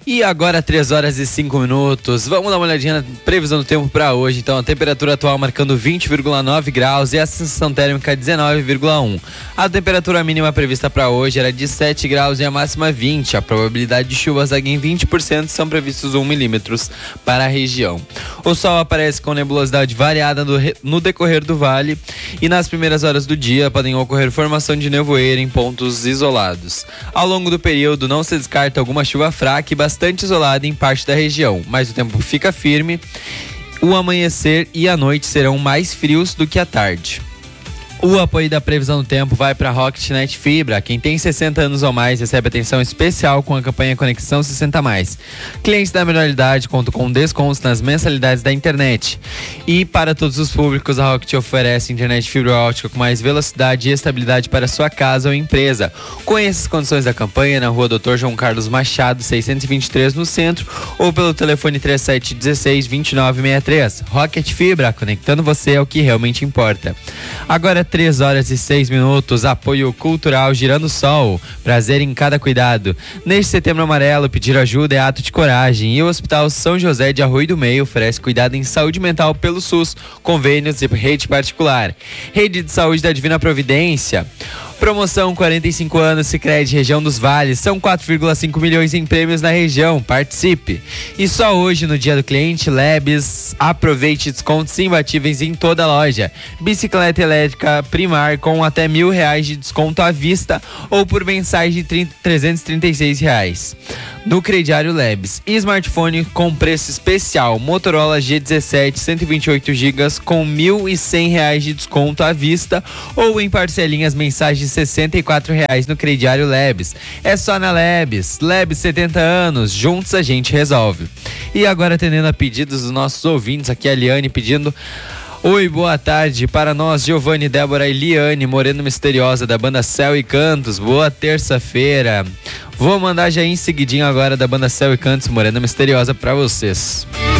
E agora 3 horas e 5 minutos. Vamos dar uma olhadinha na previsão do tempo para hoje. Então, a temperatura atual marcando 20,9 graus e a sensação térmica 19,1. A temperatura mínima prevista para hoje era de 7 graus e a máxima 20. A probabilidade de chuvas aqui em 20%, são previstos 1 milímetros para a região. O sol aparece com nebulosidade variada no decorrer do vale e nas primeiras horas do dia podem ocorrer formação de nevoeiro em pontos isolados. Ao longo do período não se descarta alguma chuva fraca e bastante isolada em parte da região, mas o tempo fica firme. O amanhecer e a noite serão mais frios do que a tarde. O apoio da previsão do tempo vai para a Rocketnet Fibra. Quem tem 60 anos ou mais recebe atenção especial com a campanha Conexão 60+. Clientes da melhor idade contam com descontos nas mensalidades da internet. E para todos os públicos, a Rocket oferece internet fibra óptica com mais velocidade e estabilidade para sua casa ou empresa. Conheça as condições da campanha na rua Dr. João Carlos Machado, 623 no centro, ou pelo telefone 3716-2963. Rocket Fibra, conectando você ao que realmente importa. Agora 3 horas e 6 minutos, apoio cultural Girando Sol, prazer em cada cuidado. Neste setembro amarelo, pedir ajuda é ato de coragem e o Hospital São José de Arroio do Meio oferece cuidado em saúde mental pelo SUS, convênios e rede particular. Rede de Saúde da Divina Providência. Promoção 45 anos Sicredi Região dos Vales, são 4,5 milhões em prêmios na região, participe. E só hoje no dia do cliente Lebes, aproveite descontos imbatíveis em toda a loja. Bicicleta elétrica Primar com até R$1.000 de desconto à vista ou por mensais de R$336. No crediário Lebes, smartphone com preço especial, Motorola G17 128 GB com R$1.100 de desconto à vista ou em parcelinhas mensais de R$64 no crediário Lebes. É só na Lebes. Lebes 70 anos, juntos a gente resolve. E agora atendendo a pedidos dos nossos ouvintes, aqui a Liane pedindo: oi, boa tarde para nós, Giovanni, Débora e Liane, Moreno Misteriosa da banda Céu e Cantos, boa terça-feira. Vou mandar já em seguidinho agora da banda Céu e Cantos, Morena Misteriosa, pra vocês.